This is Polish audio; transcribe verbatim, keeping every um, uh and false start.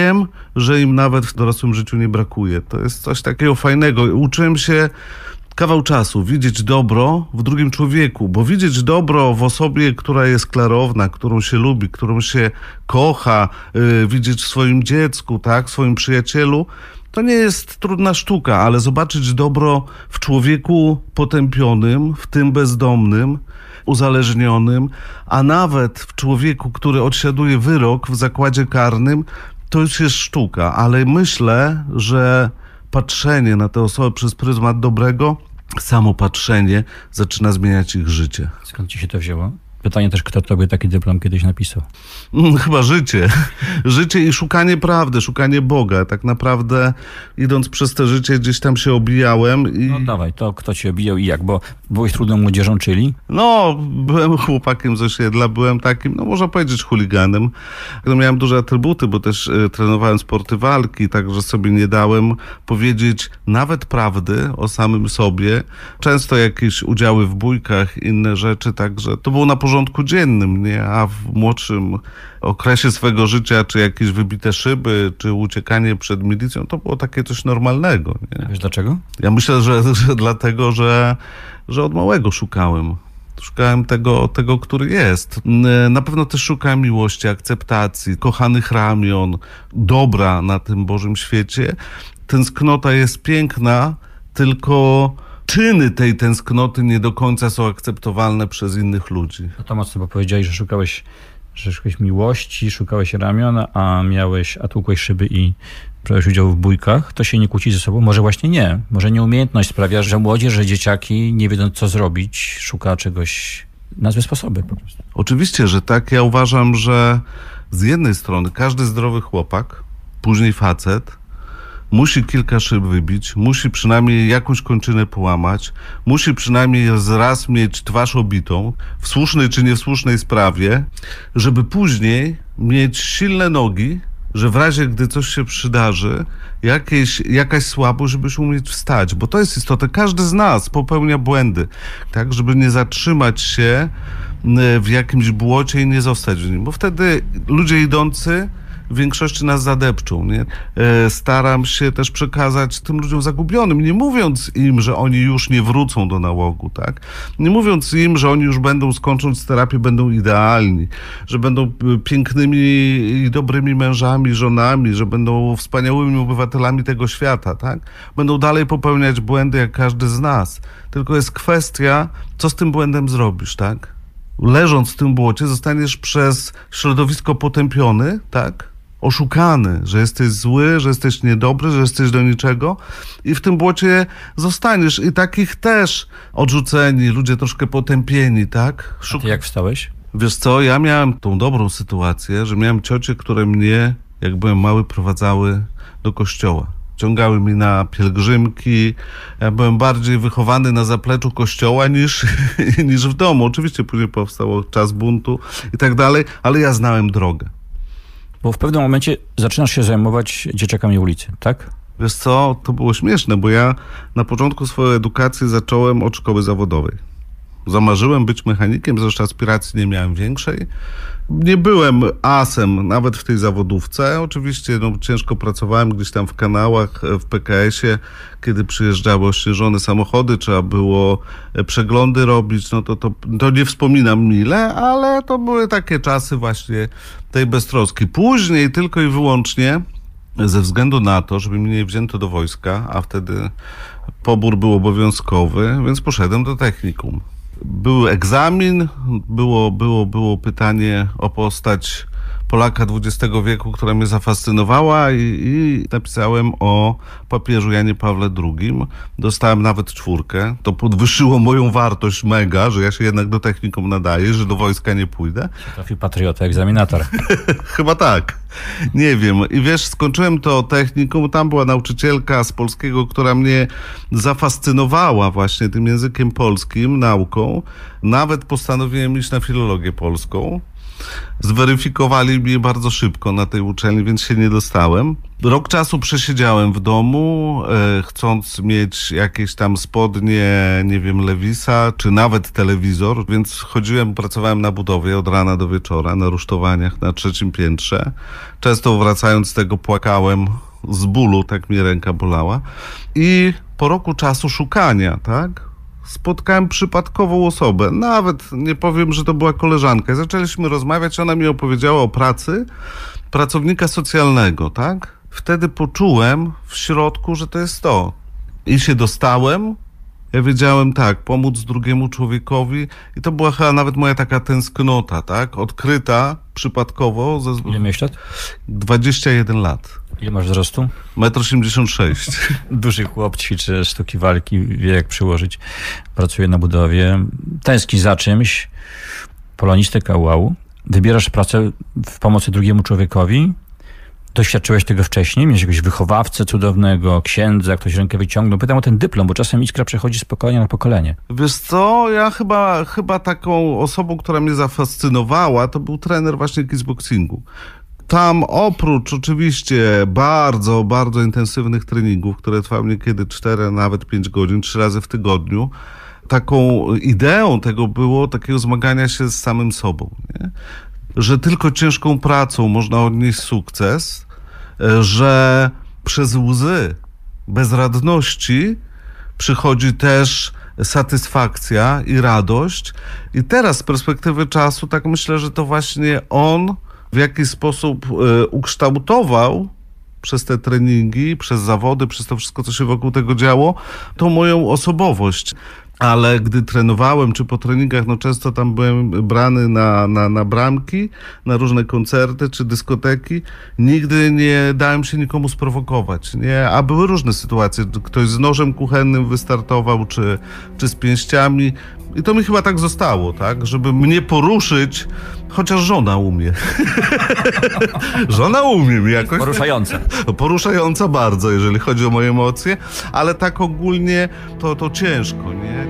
wiem, że im nawet w dorosłym życiu nie brakuje. To jest coś takiego fajnego. Uczyłem się kawał czasu widzieć dobro w drugim człowieku, bo widzieć dobro w osobie, która jest klarowna, którą się lubi, którą się kocha, yy, widzieć w swoim dziecku, tak, w swoim przyjacielu, to nie jest trudna sztuka, ale zobaczyć dobro w człowieku potępionym, w tym bezdomnym, uzależnionym, a nawet w człowieku, który odsiaduje wyrok w zakładzie karnym, to już jest sztuka, ale myślę, że patrzenie na te osoby przez pryzmat dobrego, samo patrzenie zaczyna zmieniać ich życie. Skąd ci się to wzięło? Pytanie też, kto tobie taki dyplom kiedyś napisał? Chyba życie. Życie i szukanie prawdy, szukanie Boga. Tak naprawdę idąc przez te życie gdzieś tam się obijałem. I... No dawaj, to kto cię obijał i jak? Bo byłeś trudną młodzieżą, czyli? No, byłem chłopakiem z osiedla, byłem takim, no można powiedzieć chuliganem. No, miałem duże atrybuty, bo też y, trenowałem sporty walki, także sobie nie dałem powiedzieć nawet prawdy o samym sobie. Często jakieś udziały w bójkach, inne rzeczy, także to było na porządku dziennym, nie? A w młodszym okresie swego życia, czy jakieś wybite szyby, czy uciekanie przed milicją, to było takie coś normalnego. Nie? Wiesz dlaczego? Ja myślę, że, że dlatego, że, że od małego szukałem. Szukałem tego, tego, który jest. Na pewno też szukałem miłości, akceptacji, kochanych ramion, dobra na tym Bożym świecie. Tęsknota jest piękna, tylko czyny tej tęsknoty nie do końca są akceptowalne przez innych ludzi. No to mocno, bo powiedziałeś, że szukałeś, że szukałeś miłości, szukałeś ramion, a miałeś, a tłukłeś szyby i brałeś udział w bójkach. To się nie kłóci ze sobą? Może właśnie nie. Może nieumiejętność sprawia, że młodzież, że dzieciaki, nie wiedząc co zrobić, szuka czegoś na złe sposoby po prostu. Oczywiście, że tak. Ja uważam, że z jednej strony każdy zdrowy chłopak, później facet, musi kilka szyb wybić, musi przynajmniej jakąś kończynę połamać, musi przynajmniej raz mieć twarz obitą, w słusznej czy nie w słusznej sprawie, żeby później mieć silne nogi, że w razie, gdy coś się przydarzy, jakieś, jakaś słabość, żebyś umieć wstać, bo to jest istotne. Każdy z nas popełnia błędy, tak, żeby nie zatrzymać się w jakimś błocie i nie zostać w nim, bo wtedy ludzie idący w większości nas zadepczą, nie? Staram się też przekazać tym ludziom zagubionym, nie mówiąc im, że oni już nie wrócą do nałogu, tak? Nie mówiąc im, że oni już będą skończąc terapię, będą idealni, że będą pięknymi i dobrymi mężami, żonami, że będą wspaniałymi obywatelami tego świata, tak? Będą dalej popełniać błędy jak każdy z nas. Tylko jest kwestia, co z tym błędem zrobisz, tak? Leżąc w tym błocie, zostaniesz przez środowisko potępiony, tak? Oszukany, że jesteś zły, że jesteś niedobry, że jesteś do niczego i w tym błocie zostaniesz. I takich też odrzuceni, ludzie troszkę potępieni, tak? Szuk- A ty jak wstałeś? Wiesz co, ja miałem tą dobrą sytuację, że miałem ciocie, które mnie, jak byłem mały, prowadzały do kościoła. Ciągały mi na pielgrzymki. Ja byłem bardziej wychowany na zapleczu kościoła niż, niż w domu. Oczywiście później powstał czas buntu i tak dalej, ale ja znałem drogę. Bo w pewnym momencie zaczynasz się zajmować dzieciakami ulicy, tak? Wiesz co, to było śmieszne, bo ja na początku swojej edukacji zacząłem od szkoły zawodowej. Zamarzyłem być mechanikiem, zresztą aspiracji nie miałem większej. Nie byłem asem nawet w tej zawodówce. Oczywiście no, ciężko pracowałem gdzieś tam w kanałach, w P K S-ie, kiedy przyjeżdżały ośnieżone samochody, trzeba było przeglądy robić, no to, to, to nie wspominam mile, ale to były takie czasy właśnie tej beztroski. Później tylko i wyłącznie ze względu na to, żeby mnie nie wzięto do wojska, a wtedy pobór był obowiązkowy, więc poszedłem do technikum. Był egzamin, było, było, było pytanie o postać Polaka dwudziestego wieku, która mnie zafascynowała i, i napisałem o papieżu Janie Pawle drugim. Dostałem nawet czwórkę. To podwyższyło moją wartość mega, że ja się jednak do technikum nadaję, że do wojska nie pójdę. Trafił patriota, egzaminator. Chyba tak. Nie wiem. I wiesz, skończyłem to technikum, tam była nauczycielka z polskiego, która mnie zafascynowała właśnie tym językiem polskim, nauką. Nawet postanowiłem iść na filologię polską. Zweryfikowali mnie bardzo szybko na tej uczelni, więc się nie dostałem. Rok czasu przesiedziałem w domu, e, chcąc mieć jakieś tam spodnie, nie wiem, Lewisa, czy nawet telewizor, więc chodziłem, pracowałem na budowie od rana do wieczora, na rusztowaniach na trzecim piętrze. Często wracając z tego płakałem z bólu, tak mnie ręka bolała. I po roku czasu szukania, tak, spotkałem przypadkową osobę. Nawet nie powiem, że to była koleżanka. Zaczęliśmy rozmawiać, ona mi opowiedziała o pracy pracownika socjalnego, tak? Wtedy poczułem w środku, że to jest to. I się dostałem. Ja wiedziałem, tak, pomóc drugiemu człowiekowi. I to była chyba nawet moja taka tęsknota, tak? Odkryta przypadkowo. Ze... Ile miałeś lat? dwadzieścia jeden lat. Ile masz wzrostu? metr osiemdziesiąt sześć. Duży chłop, ćwiczy sztuki walki, wie jak przyłożyć. Pracuje na budowie. Tęskni za czymś. Polonistyka, wow. Wybierasz pracę w pomocy drugiemu człowiekowi. Doświadczyłeś tego wcześniej? Miałeś jakiegoś wychowawcę cudownego, księdza, ktoś rękę wyciągnął. Pytam o ten dyplom, bo czasem iskra przechodzi z pokolenia na pokolenie. Wiesz co, ja chyba, chyba taką osobą, która mnie zafascynowała, to był trener właśnie kickboxingu. Tam oprócz oczywiście bardzo, bardzo intensywnych treningów, które trwały niekiedy cztery, nawet pięć godzin, trzy razy w tygodniu, taką ideą tego było takiego zmagania się z samym sobą, nie? Że tylko ciężką pracą można odnieść sukces, że przez łzy bezradności przychodzi też satysfakcja i radość. I teraz z perspektywy czasu tak myślę, że to właśnie on w jakiś sposób y, ukształtował przez te treningi, przez zawody, przez to wszystko, co się wokół tego działo, tą moją osobowość. Ale gdy trenowałem, czy po treningach, no często tam byłem brany na, na, na bramki, na różne koncerty, czy dyskoteki. Nigdy nie dałem się nikomu sprowokować, nie? A były różne sytuacje. Ktoś z nożem kuchennym wystartował, czy, czy z pięściami. I to mi chyba tak zostało, tak? Żeby mnie poruszyć, chociaż żona umie. Żona umie mi jakoś. Poruszająca. Poruszająca bardzo, jeżeli chodzi o moje emocje, ale tak ogólnie to, to ciężko, nie?